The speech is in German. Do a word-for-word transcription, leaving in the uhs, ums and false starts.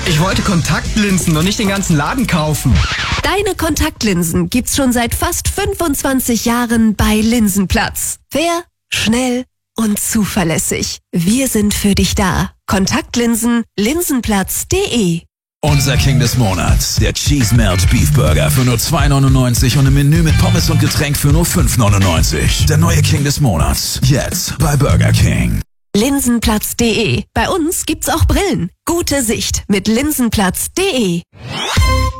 Ich wollte Kontaktlinsen und nicht den ganzen Laden kaufen. Deine Kontaktlinsen gibt's schon seit fast fünfundzwanzig Jahren bei Linsenplatz. Fair, schnell und zuverlässig. Wir sind für dich da. Kontaktlinsen, linsenplatz punkt de. Unser King des Monats, der Cheese Melt Beef Burger für nur zwei neunundneunzig und im Menü mit Pommes und Getränk für nur fünf neunundneunzig. Der neue King des Monats, jetzt bei Burger King. linsenplatz punkt de. Bei uns gibt's auch Brillen. Gute Sicht mit linsenplatz punkt de.